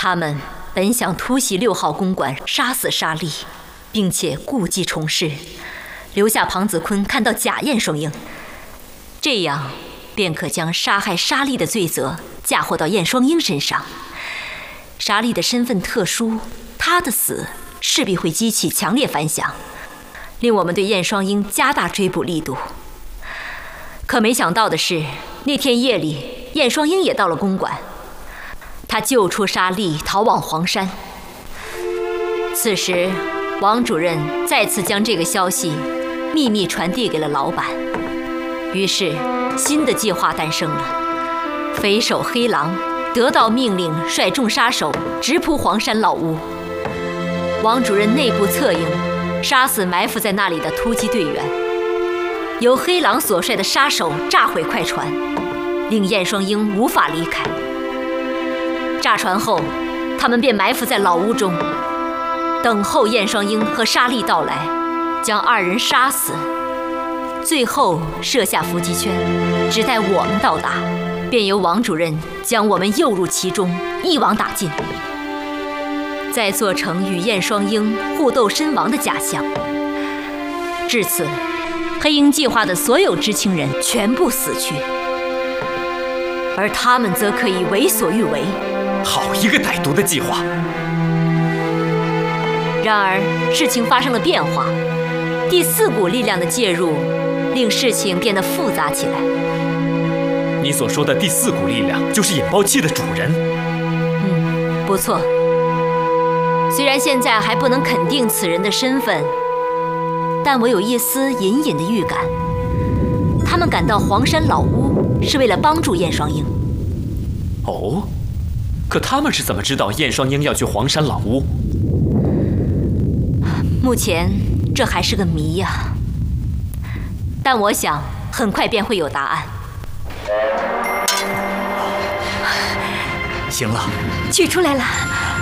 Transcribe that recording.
他们本想突袭6号公馆，杀死沙利，并且故技重施，留下庞子坤看到假燕双鹰，这样便可将杀害沙利的罪责嫁祸到燕双鹰身上。沙利的身份特殊，他的死势必会激起强烈反响，令我们对燕双鹰加大追捕力度。可没想到的是，那天夜里，燕双鹰也到了公馆，他救出沙利，逃往黄山。此时，王主任再次将这个消息秘密传递给了老板，于是新的计划诞生了。匪首黑狼得到命令，率众杀手直扑黄山老屋。王主任内部策应，杀死埋伏在那里的突击队员，由黑狼所率的杀手炸毁快船，令燕双鹰无法离开。炸船后，他们便埋伏在老屋中，等候燕双鹰和沙利到来，将2人杀死，最后设下伏击圈，只待我们到达，便由王主任将我们诱入其中，一网打尽，再做成与燕双鹰互斗身亡的假象。至此，黑鹰计划的所有知情人全部死去，而他们则可以为所欲为。 好一个歹毒的计划！ 然而，事情发生了变化，第4股力量的介入，令事情变得复杂起来。 你所说的第4股力量，就是引爆器的主人。 不错。虽然现在还不能肯定此人的身份，但我有一丝隐隐的预感，他们赶到黄山老屋是为了帮助燕双鹰。 哦，可他们是怎么知道燕双鹰要去黄山老屋？ 目前这还是个谜呀，但我想很快便会有答案。 行了， 取出来了。